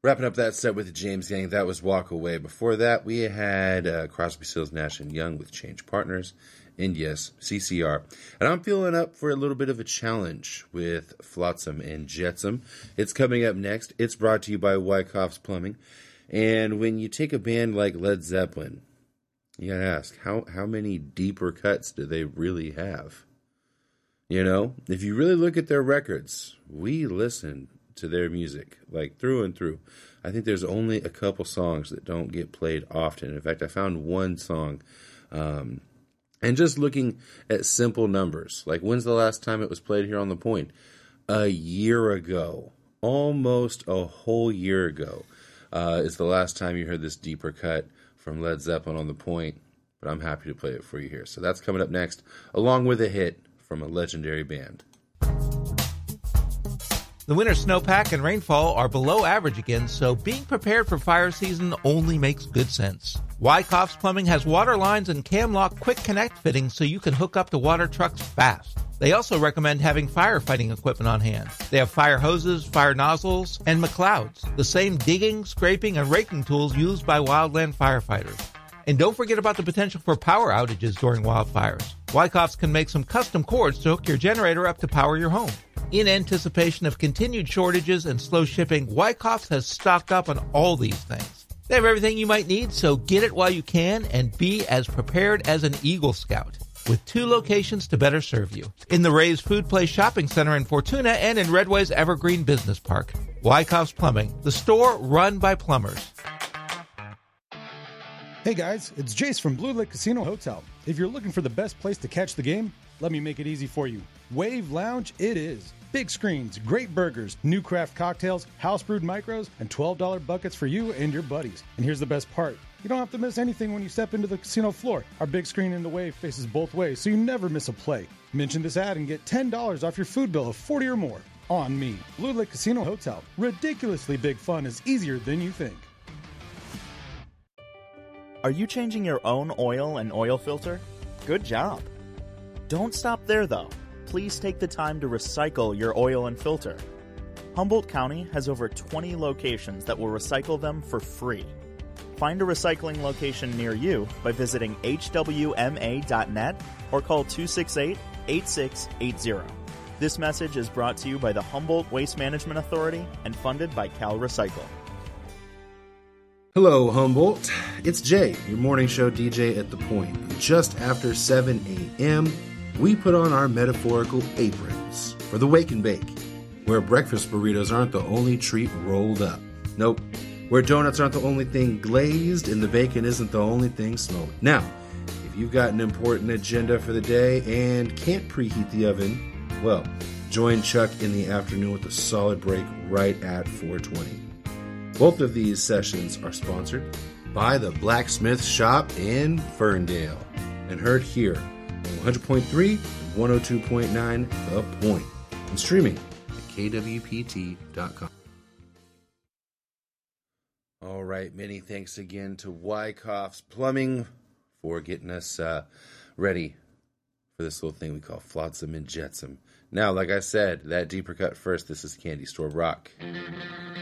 Wrapping up that set with the James Gang, that was Walk Away. Before that, we had Crosby, Stills, Nash & Young with Change Partners. And yes, CCR. And I'm feeling up for a little bit of a challenge with Flotsam and Jetsam. It's coming up next. It's brought to you by Wyckoff's Plumbing. And when you take a band like Led Zeppelin, you gotta ask, how many deeper cuts do they really have? You know, if you really look at their records, we listen to their music, like through and through. I think there's only a couple songs that don't get played often. In fact, I found one song, and just looking at simple numbers, like when's the last time it was played here on The Point? A year ago. Almost a whole year ago is the last time you heard this deeper cut from Led Zeppelin on The Point, but I'm happy to play it for you here. So that's coming up next, along with a hit from a legendary band. The winter snowpack and rainfall are below average again, so being prepared for fire season only makes good sense. Wyckoff's Plumbing has water lines and Camlock Quick Connect fittings so you can hook up to water trucks fast. They also recommend having firefighting equipment on hand. They have fire hoses, fire nozzles, and McLeods, the same digging, scraping, and raking tools used by wildland firefighters. And don't forget about the potential for power outages during wildfires. Wyckoff's can make some custom cords to hook your generator up to power your home. In anticipation of continued shortages and slow shipping, Wyckoff's has stocked up on all these things. They have everything you might need, so get it while you can and be as prepared as an Eagle Scout. With 2 locations to better serve you. In the Ray's Food Place Shopping Center in Fortuna and in Redway's Evergreen Business Park. Wyckoff's Plumbing, the store run by plumbers. Hey guys, it's Jace from Blue Lake Casino Hotel. If you're looking for the best place to catch the game, let me make it easy for you. Wave Lounge it is. Big screens, great burgers, new craft cocktails, house brewed micros, and $12 buckets for you and your buddies. And here's the best part. You don't have to miss anything when you step into the casino floor. Our big screen in the Wave faces both ways, so you never miss a play. Mention this ad and get $10 off your food bill of $40 or more. On me. Blue Lake Casino Hotel. Ridiculously big fun is easier than you think. Are you changing your own oil and oil filter? Good job. Don't stop there, though. Please take the time to recycle your oil and filter. Humboldt County has over 20 locations that will recycle them for free. Find a recycling location near you by visiting hwma.net or call 268-8680. This message is brought to you by the Humboldt Waste Management Authority and funded by Cal Recycle. Hello, Humboldt. It's Jay, your morning show DJ at The Point. Just after 7 a.m., we put on our metaphorical aprons for the Wake and Bake, where breakfast burritos aren't the only treat rolled up. Nope. Where donuts aren't the only thing glazed and the bacon isn't the only thing smoked. Now, if you've got an important agenda for the day and can't preheat the oven, well, join Chuck in the afternoon with a solid break right at 4:20. Both of these sessions are sponsored by the Blacksmith Shop in Ferndale and heard here on 100.3 and 102.9 The Point and streaming at kwpt.com. All right, many thanks again to Wyckoff's Plumbing for getting us ready for this little thing we call Flotsam and Jetsam. Now, like I said, that deeper cut first, this is Candy Store Rock.